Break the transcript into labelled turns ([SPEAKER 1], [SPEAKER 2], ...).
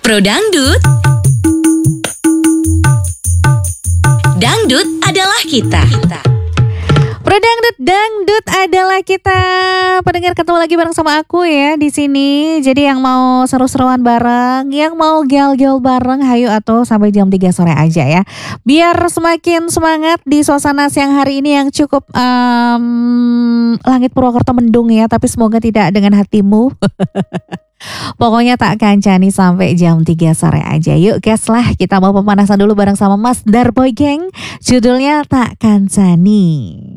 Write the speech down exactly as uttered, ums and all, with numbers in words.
[SPEAKER 1] Pro Dangdut. Dangdut adalah kita.
[SPEAKER 2] Pro Dangdut, dangdut adalah kita. Pendengar, ketemu lagi bareng sama aku ya di sini. Jadi yang mau seru-seruan bareng, yang mau gel-gel bareng, hayu atau sampai jam tiga sore aja ya. Biar semakin semangat di suasana siang hari ini yang cukup um, langit Purwokerto mendung ya, tapi semoga tidak dengan hatimu. Pokoknya tak kancani sampai jam tiga sore aja. Yuk gas lah, kita mau pemanasan dulu bareng sama Mas Darboy Gang. Judulnya Tak Kancani.